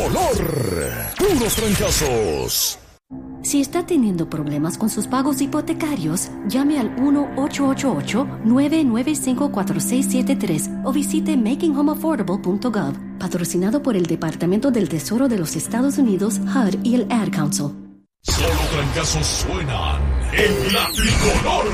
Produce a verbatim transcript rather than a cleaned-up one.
Olor, puros trancazos. Si está teniendo problemas con sus pagos hipotecarios, llame al uno ocho ocho ocho, nueve nueve cinco, cuatro seis siete tres o visite making home affordable punto gov, patrocinado por el Departamento del Tesoro de los Estados Unidos, H U D y el Ad Council. Solo trancazos suenan en la tricolor.